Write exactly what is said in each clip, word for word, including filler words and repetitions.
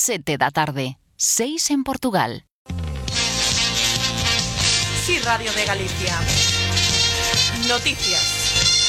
sete da tarde, seis en Portugal. Sí, Radio de Galicia. Noticias.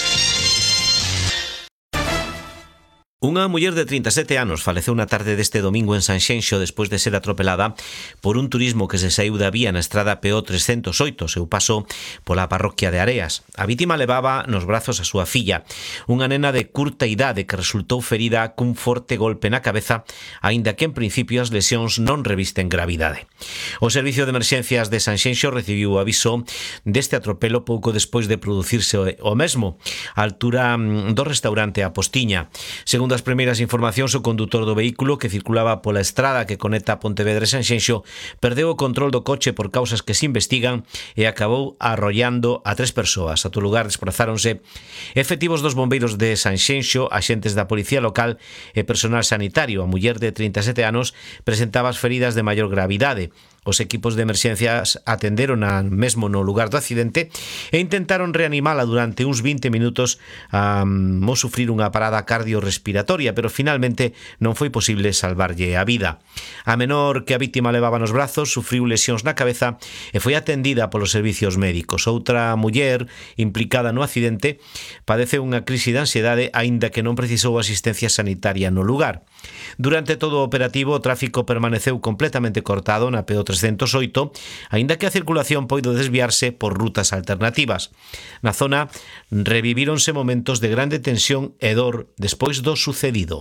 Unha muller de trinta e sete anos faleceu na tarde deste domingo en Sanxenxo despois de ser atropelada por un turismo que se saiu da vía na estrada P O trescentos oito, seu paso pola parroquia de Areas. A vítima levaba nos brazos a súa filla, unha nena de curta idade que resultou ferida cun forte golpe na cabeza, aínda que en principio as lesións non revisten gravidade. O Servicio de Emerxencias de Sanxenxo recibiu o aviso deste atropelo pouco despois de producirse o mesmo, á altura do restaurante A Postiña. Segundo as primeiras informacións, o condutor do vehículo que circulaba pola estrada que conecta Pontevedra e Sanxenxo perdeu o control do coche por causas que se investigan e acabou arrollando a tres persoas. A todo lugar desprazáronse efectivos dos bombeiros de Sanxenxo, axentes da policía local e personal sanitario. A muller de trinta e sete anos presentaba as feridas de maior gravidade. Os equipos de emerxencias atenderon a mesmo no lugar do accidente e intentaron reanimala durante uns vinte minutos a mo sufrir unha parada cardiorrespiratoria, pero finalmente non foi posible salvarlle a vida. A menor que a vítima levaba nos brazos sufriu lesións na cabeza e foi atendida polos servicios médicos. Outra muller implicada no accidente padece unha crise de ansiedade aínda que non precisou asistencia sanitaria no lugar. Durante todo o operativo o tráfico permaneceu completamente cortado na P O trescentos oito, aínda que a circulación poido desviarse por rutas alternativas. Na zona revivíronse momentos de grande tensión e dor despois do sucedido.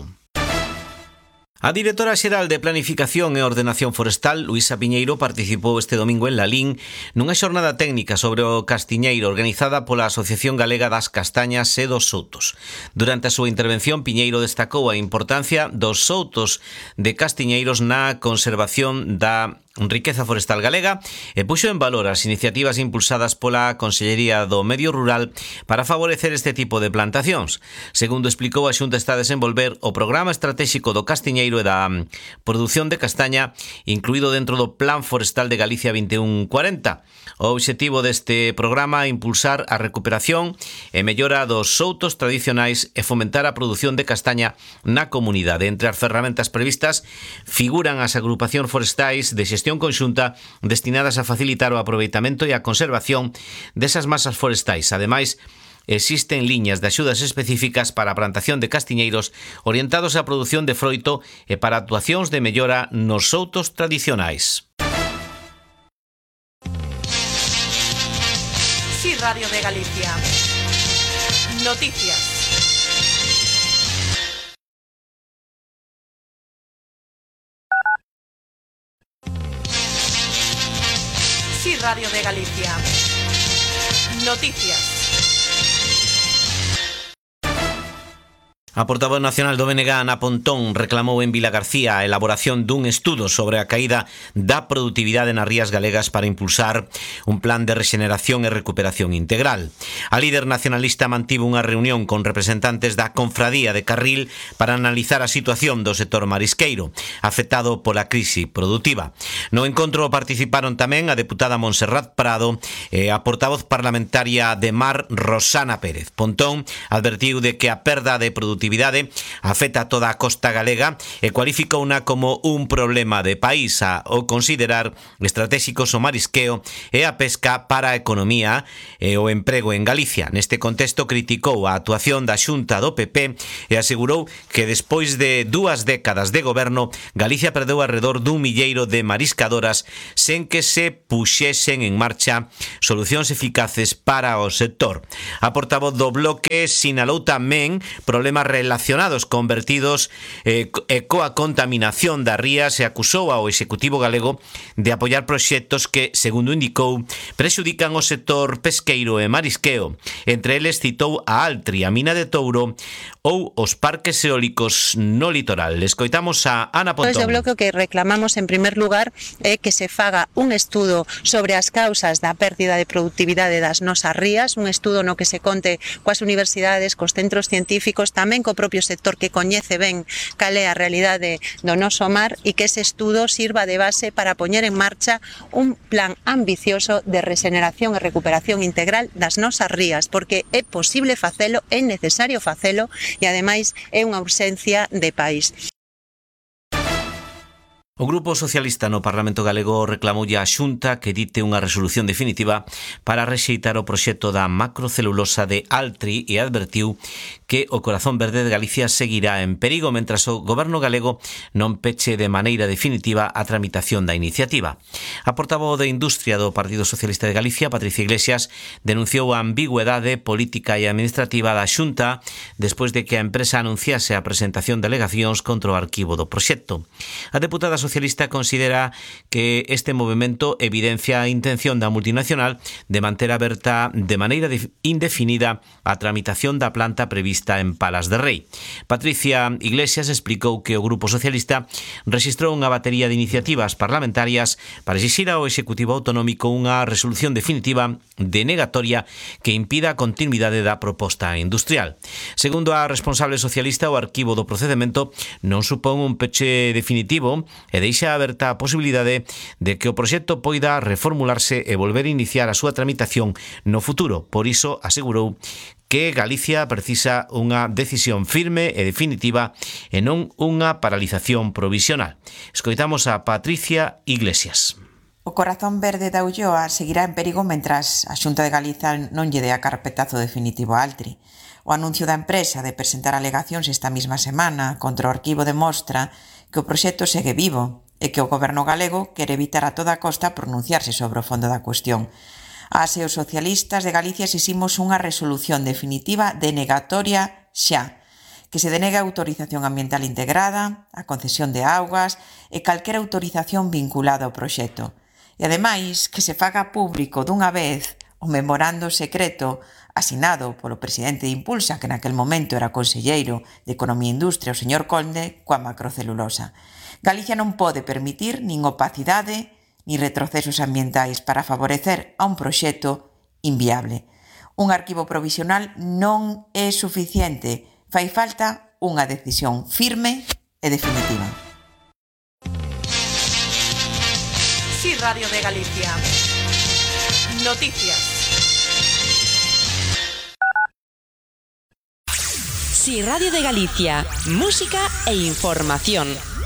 A directora xeral de Planificación e Ordenación Forestal, Luisa Piñeiro, participou este domingo en Lalín nunha xornada técnica sobre o castiñeiro organizada pola Asociación Galega das Castañas e dos Soutos. Durante a súa intervención, Piñeiro destacou a importancia dos soutos de castiñeiros na conservación da riqueza forestal galega e puxo en valor as iniciativas impulsadas pola Consellería do Medio Rural para favorecer este tipo de plantacións. Segundo explicou, a Xunta está a desenvolver o programa estratégico do castiñeiro e da produción de castaña incluído dentro do Plan Forestal de Galicia vinte e un cuarenta. O obxectivo deste programa é impulsar a recuperación e mellora dos soutos tradicionais e fomentar a produción de castaña na comunidade. Entre as ferramentas previstas figuran as agrupacións forestais de xestión conxunta destinadas a facilitar o aproveitamento e a conservación desas masas forestais. Ademais, existen liñas de axudas específicas para a plantación de castiñeiros orientados á produción de froito e para actuacións de mellora nos soutos tradicionais. Sí, Radio de Galicia. Noticias. Sí, Radio de Galicia. Noticias. A portavoz nacional do B N G, Ana Pontón, reclamou en Vilagarcía a elaboración dun estudo sobre a caída da produtividade nas rías galegas para impulsar un plan de rexeneración e recuperación integral. A líder nacionalista mantivo unha reunión con representantes da Confradía de Carril para analizar a situación do sector marisqueiro, afectado pola crise produtiva. No encontro participaron tamén a deputada Montserrat Prado e a portavoz parlamentaria de Mar, Rosana Pérez. Pontón advertiu de que a perda de produtividade afecta a toda a costa galega e cualificouna como un problema de país ao considerar estratégicos o marisqueo e a pesca para a economía e o emprego en Galicia. Neste contexto criticou a actuación da Xunta do P P e asegurou que despois de dúas décadas de goberno, Galicia perdeu alrededor dun milleiro de mariscadoras sen que se puxesen en marcha solucións eficaces para o sector. A portavoz do Bloque sinalou tamén problemas relacionados con vertidos eh, e coa contaminación das rías e acusou ao Executivo galego de apoiar proxectos que, segundo indicou, prexudican o sector pesqueiro e marisqueo. Entre eles citou a Altri, a mina de Touro ou os parques eólicos no litoral. Escoitamos a Ana Pontón. Desde o Bloque o que reclamamos en primer lugar é que se faga un estudo sobre as causas da pérdida de productividade das nosas rías, un estudo no que se conte coas universidades, cos centros científicos, tamén co propio sector que coñece ben cal é a realidade do noso mar e que ese estudo sirva de base para poñer en marcha un plan ambicioso de rexeneración e recuperación integral das nosas rías, porque é posible facelo, é necesario facelo e ademais é unha urxencia de país. O Grupo Socialista no Parlamento Galego reclamoulle á Xunta que dite unha resolución definitiva para rexeitar o proxecto da macrocelulosa de Altri e advertiu que o corazón verde de Galicia seguirá en perigo mentras o Goberno galego non peche de maneira definitiva a tramitación da iniciativa. A portavoz de Industria do Partido Socialista de Galicia, Patricia Iglesias, denunciou a ambigüedade política e administrativa da Xunta despois de que a empresa anunciase a presentación de alegacións contra o arquivo do proxecto. A deputada socialista considera que este movimento evidencia a intención da multinacional de manter aberta de maneira indefinida a tramitación da planta prevista en Palas de Rei. Patricia Iglesias explicou que o Grupo Socialista rexistrou unha batería de iniciativas parlamentarias para exixir ao Executivo Autonómico unha resolución definitiva denegatoria que impida a continuidade da proposta industrial. Segundo a responsable socialista, o arquivo do procedimento non supón un peche definitivo e deixa aberta a posibilidade de que o proxecto poida reformularse e volver a iniciar a súa tramitación no futuro. Por iso, asegurou que Galicia precisa unha decisión firme e definitiva e non unha paralización provisional. Escoitamos a Patricia Iglesias. O corazón verde da Ulloa seguirá en perigo mentras a Xunta de Galiza non lle dé a carpetazo definitivo a Altri. O anuncio da empresa de presentar alegacións esta mesma semana contra o arquivo demostra que o proxecto segue vivo e que o Goberno galego quere evitar a toda costa pronunciarse sobre o fondo da cuestión. As e os socialistas de Galicia exiximos unha resolución definitiva denegatoria xa, que se denegue a autorización ambiental integrada, a concesión de augas e calquera autorización vinculada ao proxecto. E ademais que se faga público dunha vez o memorando secreto asinado polo presidente de Impulsa, que naquel momento era conselleiro de Economía e Industria, o señor Conde, coa macrocelulosa. Galicia non pode permitir nin opacidade ni retrocesos ambientais para favorecer a un proxecto inviable. Un arquivo provisional non é suficiente, fai falta unha decisión firme e definitiva. Sí, Radio de Galicia. Noticias. Sí, Radio de Galicia. Música e información.